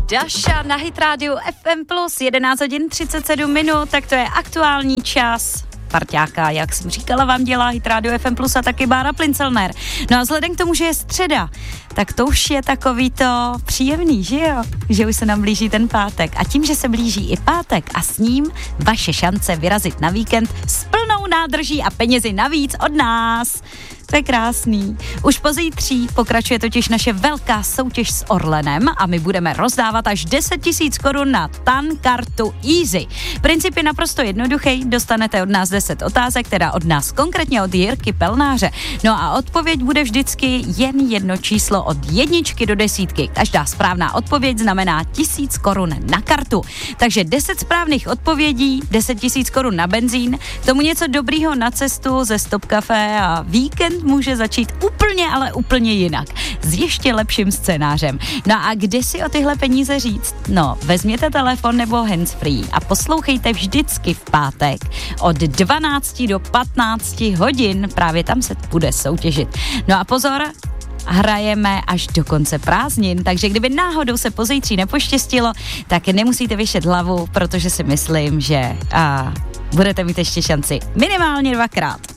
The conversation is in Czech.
Daša na Hit Radio FM Plus 11 hodin 37 minut, tak to je aktuální čas. Parťáka, jak jsem říkala, vám dělá Hit Radio FM Plus a taky Bára Plincelner. No a vzhledem k tomu, že je středa, tak to už je takový to příjemný, že jo? Že už se nám blíží ten pátek. A tím, že se blíží i pátek a s ním vaše šance vyrazit na víkend s plnou nádrží a penězi navíc od nás. To je krásný. Už pozítří pokračuje totiž naše velká soutěž s Orlenem a my budeme rozdávat až 10 000 korun na TAN kartu Easy. Princip je naprosto jednoduchý, dostanete od nás 10 otázek, teda od nás konkrétně od Jirky Pelnáře. No a odpověď bude vždycky jen jedno číslo od 1 do 10. Každá správná odpověď znamená 1000 korun na kartu. Takže 10 správných odpovědí, 10 000 korun na benzín, k tomu něco dobrýho na cestu ze Stop Café a víkend může začít úplně, ale úplně jinak. S ještě lepším scénářem. No a kde si o tyhle peníze říct? No, vezměte telefon nebo handsfree a poslouchejte vždycky v pátek od 12 do 15 hodin. Právě tam se bude soutěžit. No a pozor, hrajeme až do konce prázdnin, takže kdyby náhodou se pozítří nepoštěstilo, tak nemusíte vyšet hlavu, protože si myslím, že budete mít ještě šanci minimálně 2krát.